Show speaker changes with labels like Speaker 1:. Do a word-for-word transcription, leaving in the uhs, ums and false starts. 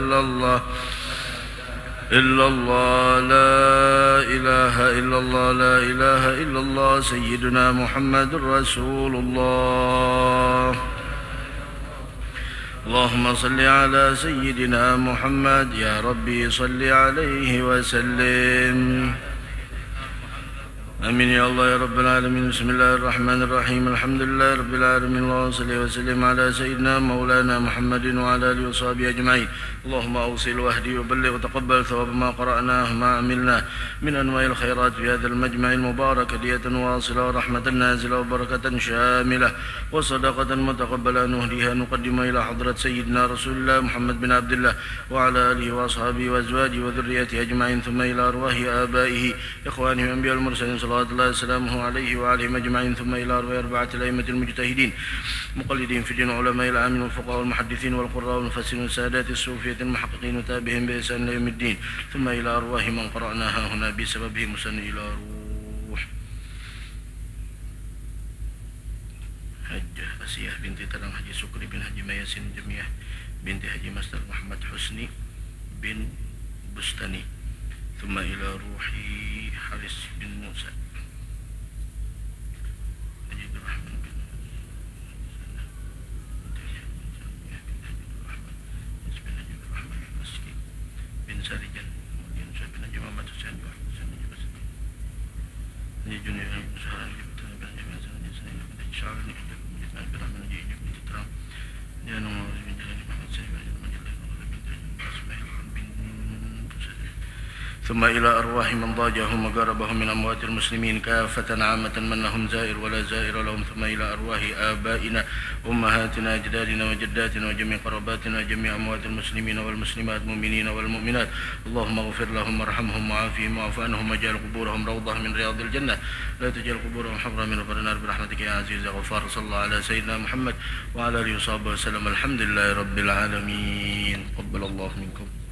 Speaker 1: إلا الله إلا الله لا إله إلا الله لا إله إلا الله سيدنا محمد رسول الله. اللهم صل على سيدنا محمد يا ربي صل عليه وسلم. آمين يا الله يا رب العالمين. بسم الله الرحمن الرحيم. الحمد لله رب العالمين. اللهم صل وسلم على سيدنا مولانا محمد وعلى آله وصحبه أجمعين. اللهم أوصل واهدي وبلغ وتقبل ثواب ما قرأناه ما عملناه من أنواع الخيرات في هذا المجمع المبارك هدية واصلة ورحمة نازلة وبركة شاملة وصدقة متقبلة نهديها نقدم إلى حضرة سيدنا رسول الله محمد بن عبد الله وعلى آله وأصحابه وأزواجه وذريته أجمعين، ثم إلى أرواح آبائه إخوانه الأنبياء المرسلين صلوات الله وسلامه عليه وعليهم أجمعين، ثم إلى أرواح أربعة الأئمة المجتهدين مقلدين في دين علماء العامين والفقهاء والمحدثين والقراء والمفسرين والسادات الصوفية المحققين وتابعهم بإحسان إلى يوم الدين، ثم إلى أرواح من قرأناها هنا بسببه مسن إلى روح حج أسية بنت تلام حج سكري بن حج مياسين جميع بنت حج مستر محمد حسني بن بستاني، ثم إلى روح حارس بن موسى نجيب الرحمن بن نجيب الرحمن المسكي بن سارجان بن نجيب محمد حسين بن نجيب جنيد بن سهران بن بن نجيب بن شعر بن نجيب بن رحمن نجيب بن ترام يا نور بن جلال محمد سيد بن ثم إلى أرواح من ضاجهم وقربهم من أموات المسلمين كافة عامة من لهم زائر ولا زائر لهم، ثم إلى أرواح آبائنا أمهاتنا أجدادنا وجداتنا وجميع قراباتنا وجميع أموات المسلمين والمسلمات المؤمنين والمؤمنات. اللهم اغفر لهم وارحمهم وعافهم واعف عنهم واجعل قبورهم روضة من رياض الجنة، لا تجعل قبورهم حفرة من حفر النار برحمتك يا عزيز يا غفار. صلى الله على سيدنا محمد وعلى آله وصحبه وسلم. الحمد لله رب العالمين. قبل الله منكم.